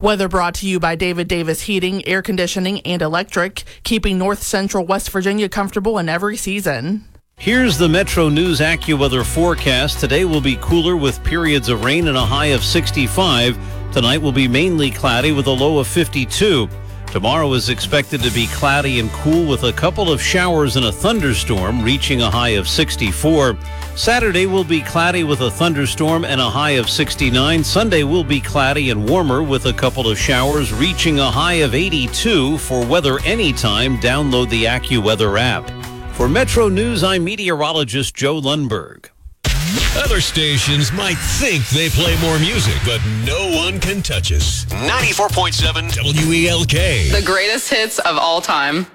Weather brought to you by David Davis Heating, Air Conditioning, and Electric, keeping North Central West Virginia comfortable in every season. Here's the Metro News AccuWeather forecast. Today will be cooler with periods of rain and a high of 65. Tonight will be mainly cloudy with a low of 52. Tomorrow is expected to be cloudy and cool with a couple of showers and a thunderstorm, reaching a high of 64. Saturday will be cloudy with a thunderstorm and a high of 69. Sunday will be cloudy and warmer with a couple of showers, reaching a high of 82. For weather anytime, download the AccuWeather app. For Metro News, I'm meteorologist Joe Lundberg. Other stations might think they play more music, but no one can touch us. 94.7 WELK. The greatest hits of all time.